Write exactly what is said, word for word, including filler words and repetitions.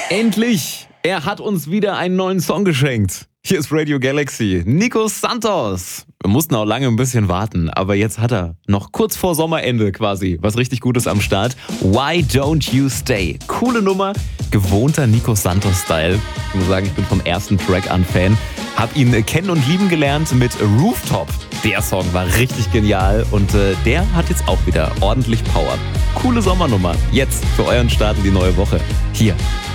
Endlich! Er hat uns wieder einen neuen Song geschenkt. Hier ist Radio Galaxy. Nico Santos. Wir mussten auch lange ein bisschen warten, aber jetzt hat er noch kurz vor Sommerende quasi was richtig Gutes am Start. Why Don't You Stay? Coole Nummer, gewohnter Nico Santos-Style. Ich muss sagen, ich bin vom ersten Track an Fan. Hab ihn kennen und lieben gelernt mit Rooftop. Der Song war richtig genial und äh, der hat jetzt auch wieder ordentlich Power. Coole Sommernummer. Jetzt für euren Start in die neue Woche. Hier